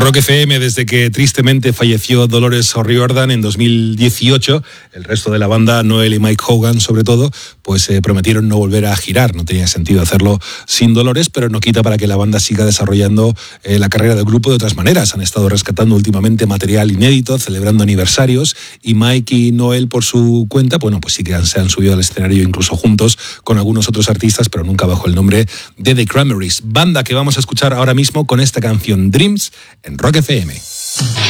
Rock FM, desde que tristemente falleció Dolores O'Riordan en 2018, el resto de la banda, Noel y Mike Hogan sobre todo, pues prometieron no volver a girar. No tenía sentido hacerlo sin Dolores, pero no quita para que la banda siga desarrollando la carrera del grupo de otras maneras. Han estado rescatando últimamente material inédito, celebrando aniversarios, y Mike y Noel por su cuenta, bueno, pues sí que se han subido al escenario incluso juntos con algunos otros artistas, pero nunca bajo el nombre de The Cranberries. Banda que vamos a escuchar ahora mismo con esta canción Dreams en Rock FM.